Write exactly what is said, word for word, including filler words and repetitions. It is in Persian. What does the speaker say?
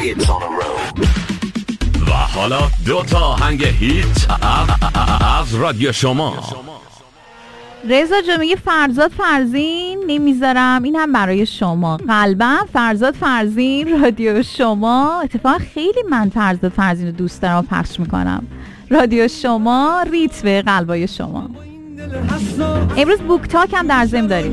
و حالا دو تا آهنگ هیت از رادیو شما. رضا جا میگه فرزاد فرزین نمیذارم، این هم برای شما. قلبم فرزاد فرزین رادیو شما. اتفاقا خیلی من فرزاد فرزین رو دوست دارم و پخش میکنم. رادیو شما ریتم قلبای شما. امروز بوک تاک هم در ضمن داریم.